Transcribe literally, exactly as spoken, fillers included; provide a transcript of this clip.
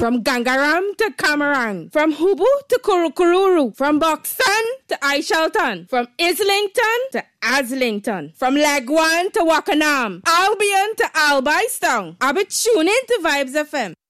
From Gangaram to Camarang. From Hubu to Kurukururu. From Buxton to Aishalton. From Islington to Aslington. From Legwan to Wakanam. Albion to Albistown. I'll be tuning to Vibes F M.